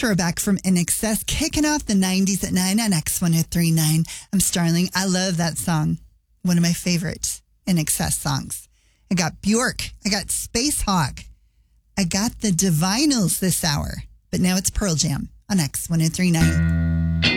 throwback from INXS, kicking off the 90s at 9 on X1039. I'm Starling. I love that song. One of my favorite INXS songs. I got Bjork. I got Space Hawk. I got the Divinyls this hour. But now it's Pearl Jam on X1039.